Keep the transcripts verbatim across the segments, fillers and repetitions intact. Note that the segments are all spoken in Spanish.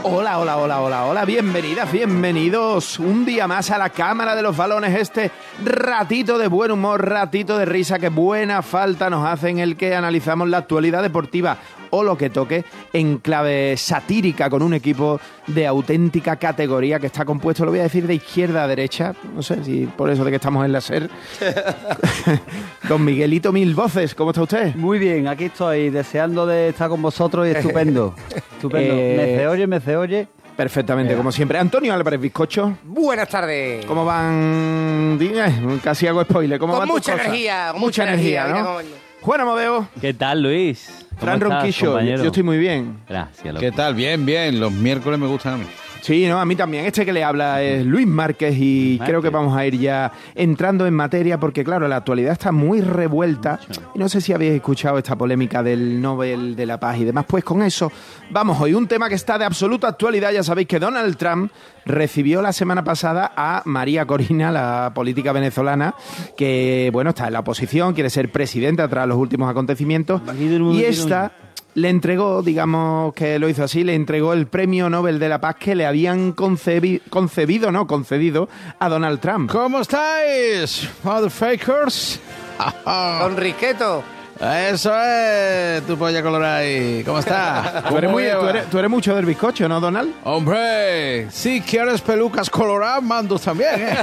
Hola, hola, hola, hola, hola, bienvenidas, bienvenidos un día más a la Cámara de los Balones, este ratito de buen humor, ratito de risa que buena falta nos hace en el que analizamos la actualidad deportiva o lo que toque en clave satírica con un equipo de auténtica categoría que está compuesto, lo voy a decir, de izquierda a derecha, no sé si por eso de que estamos en la SER. Don Miguelito Mil Voces, ¿cómo está usted? Muy bien, aquí estoy deseando de estar con vosotros y estupendo, estupendo. Eh, ¿Me se oye, me se oye? Perfectamente, Venga. como siempre. Antonio Álvarez Bizcocho. Buenas tardes. ¿Cómo van? Eh, casi hago spoiler. ¿Cómo Con van tus mucha cosas? energía, con mucha mucha energía, energía, ¿no? mira cómo- Juan Amodeo. ¿Qué tal, Luis? ¿Cómo Fran estás, Ronquillo. compañero? Yo estoy muy bien. Gracias, loco. ¿Qué tal? Bien, bien. Los miércoles me gustan a mí. Sí, no, a mí también. Este que le habla es Luis Márquez y Márquez. creo que vamos a ir ya entrando en materia porque, claro, la actualidad está muy revuelta. Mucho. Y no sé si habéis escuchado esta polémica del Nobel de la Paz y demás. Pues con eso vamos hoy. Un tema que está de absoluta actualidad. Ya sabéis que Donald Trump recibió la semana pasada a María Corina, la política venezolana, que, bueno, está en la oposición, quiere ser presidenta tras los últimos acontecimientos. Y esta le entregó, digamos que lo hizo así, le entregó el premio Nobel de la Paz que le habían concebi- concebido, no, concedido a Donald Trump. ¿Cómo estáis, motherfuckers? Don Risqueto. Eso es, tu polla colorada ahí. ¿Cómo está? Tú eres, ¿Cómo muy, lleva? tú, eres, tú eres mucho del bizcocho, ¿no, Donald? Hombre, si quieres pelucas coloradas, mando también, ¿eh?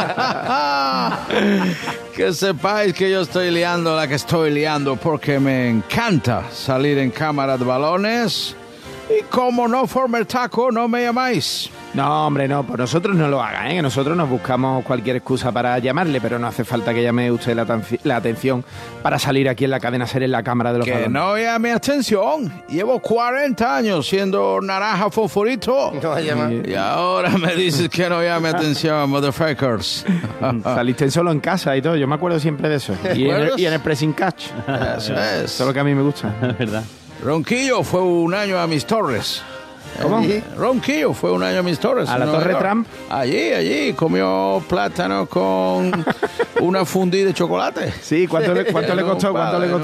Que sepáis que yo estoy liando la que estoy liando porque me encanta salir en cámara de balones. Y como no forme el taco, no me llamáis. No, hombre, no, por nosotros no lo hagan, ¿eh? Que nosotros nos buscamos cualquier excusa para llamarle, pero no hace falta que llame usted la, atenci- la atención para salir aquí en la cadena SER en la Cámara de los Que Balones. no llame atención. Llevo cuarenta años siendo naranja fosforito. No llama. Y ahora me dices que no llame atención, motherfuckers. Saliste solo en casa y todo, yo me acuerdo siempre de eso. Y en el, acuerdas? y en el pressing catch. Eso es. Eso es lo que a mí me gusta. Es verdad. Ronquillo fue un año a mis torres. ¿Cómo? Eh, Ronquillo fue un año a mis torres. ¿A en la Nueva Torre York. Trump? Allí, allí. Comió plátano con una fundí de chocolate. Sí, ¿cuánto le, cuánto le costó? ¿Cuánto le costó?